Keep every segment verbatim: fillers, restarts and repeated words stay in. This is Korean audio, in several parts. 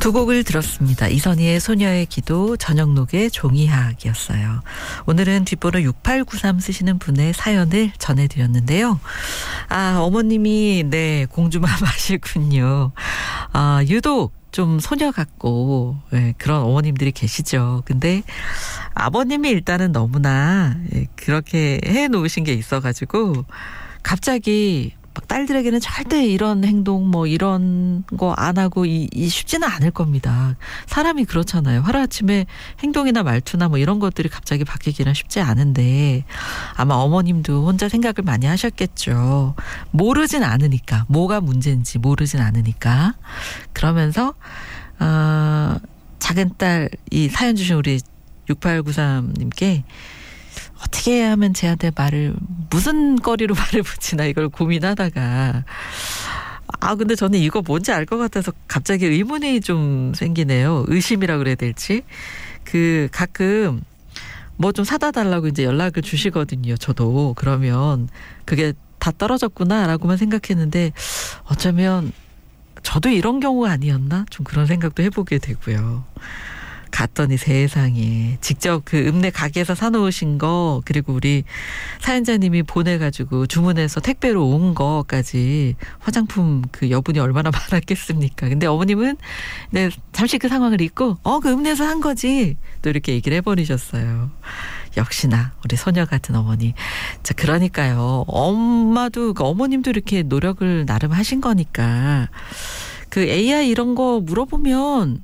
두 곡을 들었습니다. 이선희의 소녀의 기도, 전영록의 종이학이었어요. 오늘은 뒷번호 육팔구삼 쓰시는 분의 사연을 전해드렸는데요. 아, 어머님이 네 공주마마시군요. 아, 유독 좀 소녀 같고 네, 그런 어머님들이 계시죠. 근데 아버님이 일단은 너무나 네, 그렇게 해놓으신 게 있어가지고 갑자기 막 딸들에게는 절대 이런 행동 뭐 이런 거 안 하고 이, 이 쉽지는 않을 겁니다. 사람이 그렇잖아요. 하루아침에 행동이나 말투나 뭐 이런 것들이 갑자기 바뀌기는 쉽지 않은데 아마 어머님도 혼자 생각을 많이 하셨겠죠. 모르진 않으니까. 뭐가 문제인지 모르진 않으니까. 그러면서 어, 작은 딸 이 사연 주신 우리 육팔구삼 님께 어떻게 하면 쟤한테 말을 무슨 거리로 말을 붙이나 이걸 고민하다가 아 근데 저는 이거 뭔지 알 것 같아서 갑자기 의문이 좀 생기네요. 의심이라 그래야 될지. 그 가끔 뭐 좀 사다 달라고 이제 연락을 주시거든요. 저도 그러면 그게 다 떨어졌구나라고만 생각했는데 어쩌면 저도 이런 경우가 아니었나 좀 그런 생각도 해보게 되고요. 갔더니 세상에 직접 그 읍내 가게에서 사놓으신 거 그리고 우리 사연자님이 보내가지고 주문해서 택배로 온 거까지 화장품 그 여분이 얼마나 많았겠습니까. 근데 어머님은 네, 잠시 그 상황을 잊고 어, 그 읍내에서 한 거지 또 이렇게 얘기를 해버리셨어요. 역시나 우리 소녀 같은 어머니. 자, 그러니까요. 엄마도 그 어머님도 이렇게 노력을 나름 하신 거니까 그 에이아이 이런 거 물어보면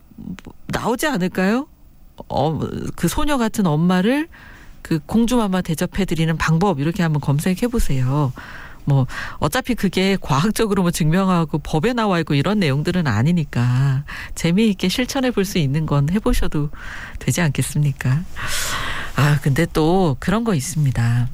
나오지 않을까요? 어, 그 소녀 같은 엄마를 그 공주마마 대접해드리는 방법 이렇게 한번 검색해보세요. 뭐 어차피 그게 과학적으로 뭐 증명하고 법에 나와 있고 이런 내용들은 아니니까 재미있게 실천해 볼 수 있는 건 해보셔도 되지 않겠습니까? 아 근데 또 그런 거 있습니다.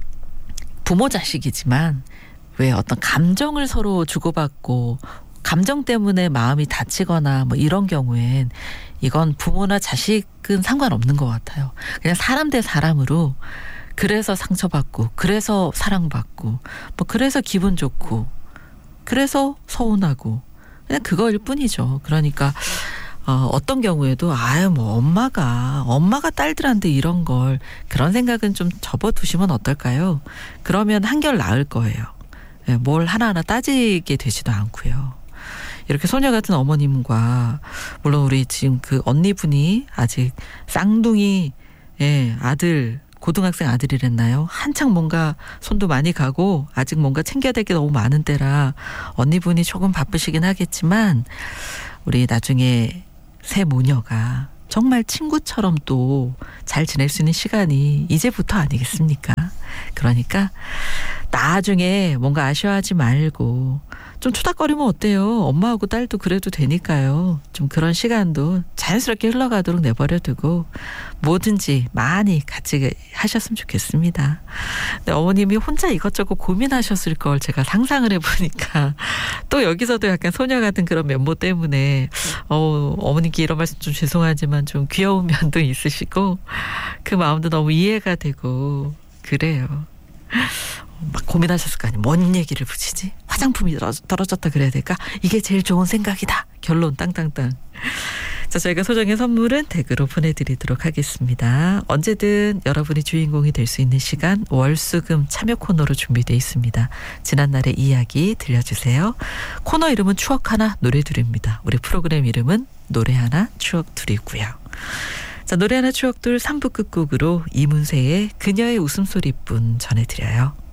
부모 자식이지만 왜 어떤 감정을 서로 주고받고 감정 때문에 마음이 다치거나 뭐 이런 경우엔 이건 부모나 자식은 상관없는 것 같아요. 그냥 사람 대 사람으로 그래서 상처받고 그래서 사랑받고 뭐 그래서 기분 좋고 그래서 서운하고 그냥 그거일 뿐이죠. 그러니까 어, 어떤 경우에도 아유 뭐 엄마가 엄마가 딸들한테 이런 걸 그런 생각은 좀 접어두시면 어떨까요? 그러면 한결 나을 거예요. 네, 뭘 하나하나 따지게 되지도 않고요. 이렇게 소녀 같은 어머님과 물론 우리 지금 그 언니분이 아직 쌍둥이 예, 아들 고등학생 아들이랬나요? 한창 뭔가 손도 많이 가고 아직 뭔가 챙겨야 될 게 너무 많은 때라 언니분이 조금 바쁘시긴 하겠지만 우리 나중에 새 모녀가 정말 친구처럼 또 잘 지낼 수 있는 시간이 이제부터 아니겠습니까? 그러니까 나중에 뭔가 아쉬워하지 말고 좀 투닥거리면 어때요? 엄마하고 딸도 그래도 되니까요. 좀 그런 시간도 자연스럽게 흘러가도록 내버려두고 뭐든지 많이 같이 하셨으면 좋겠습니다. 근데 어머님이 혼자 이것저것 고민하셨을 걸 제가 상상을 해보니까 또 여기서도 약간 소녀 같은 그런 면모 때문에 어, 어머님께 이런 말씀 좀 죄송하지만 좀 귀여운 면도 있으시고 그 마음도 너무 이해가 되고 그래요. 막 고민하셨을 거 아니에요. 뭔 얘기를 붙이지? 화장품이 떨어졌다 그래야 될까? 이게 제일 좋은 생각이다. 결론 땅땅땅. 자, 저희가 소정의 선물은 댁으로 보내드리도록 하겠습니다. 언제든 여러분이 주인공이 될 수 있는 시간 월수금 참여 코너로 준비되어 있습니다. 지난날의 이야기 들려주세요. 코너 이름은 추억 하나 노래 둘입니다. 우리 프로그램 이름은 노래 하나 추억 둘이고요. 자, 노래 하나 추억 둘 삼 부 끝곡으로 이문세의 그녀의 웃음소리뿐 전해드려요.